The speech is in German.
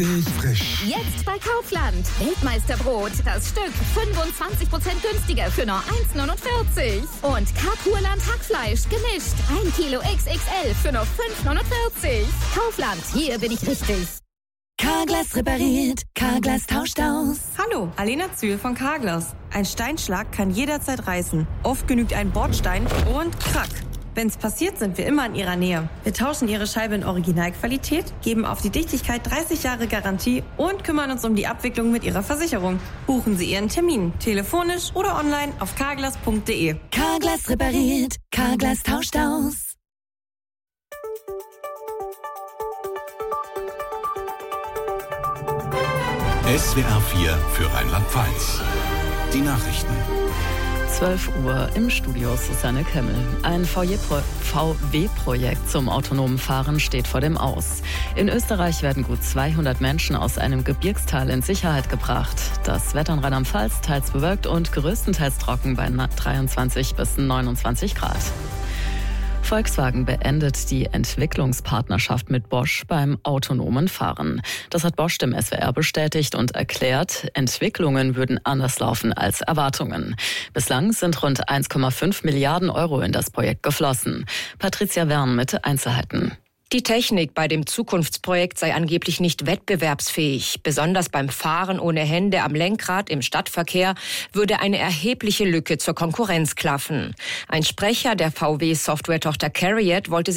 Frisch. Jetzt bei Kaufland. Weltmeisterbrot. Das Stück 25% günstiger für nur 1,49. Und Carpurland Hackfleisch gemischt. 1 Kilo XXL für nur 5,49. Kaufland, hier bin ich richtig. Carglass repariert, Carglass tauscht aus. Hallo, Alena Zühl von Carglass. Ein Steinschlag kann jederzeit reißen. Oft genügt ein Bordstein und krack. Wenn's passiert, sind wir immer in Ihrer Nähe. Wir tauschen Ihre Scheibe in Originalqualität, geben auf die Dichtigkeit 30 Jahre Garantie und kümmern uns um die Abwicklung mit Ihrer Versicherung. Buchen Sie Ihren Termin, telefonisch oder online auf carglass.de. Carglass repariert, Carglass tauscht aus. SWR 4 für Rheinland-Pfalz. Die Nachrichten. 12 Uhr im Studio Susanne Kemmel. Ein VW-Projekt zum autonomen Fahren steht vor dem Aus. In Österreich werden gut 200 Menschen aus einem Gebirgstal in Sicherheit gebracht. Das Wetter in Rheinland-Pfalz teils bewölkt und größtenteils trocken bei 23 bis 29 Grad. Volkswagen beendet die Entwicklungspartnerschaft mit Bosch beim autonomen Fahren. Das hat Bosch dem SWR bestätigt und erklärt, Entwicklungen würden anders laufen als Erwartungen. Bislang sind rund 1,5 Milliarden Euro in das Projekt geflossen. Patricia Wern mit Einzelheiten. Die Technik bei dem Zukunftsprojekt sei angeblich nicht wettbewerbsfähig. Besonders beim Fahren ohne Hände am Lenkrad im Stadtverkehr würde eine erhebliche Lücke zur Konkurrenz klaffen. Ein Sprecher der VW-Software-Tochter CARIAD wollte